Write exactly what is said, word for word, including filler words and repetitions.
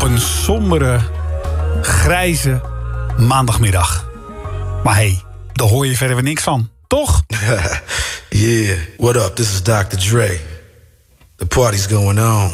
een sombere, grijze maandagmiddag. Maar hé, hey, daar hoor je verder weer niks van, toch? Yeah, what up? This is doctor Dre. The party's going on.